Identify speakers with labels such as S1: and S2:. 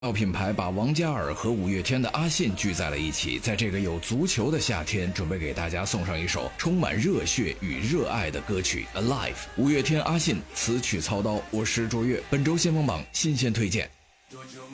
S1: 奥品牌把王嘉尔和五月天的阿信聚在了一起，在这个有足球的夏天，准备给大家送上一首充满热血与热爱的歌曲《Alive》。五月天阿信词曲操刀，我是卓越。本周先锋榜新鲜推荐。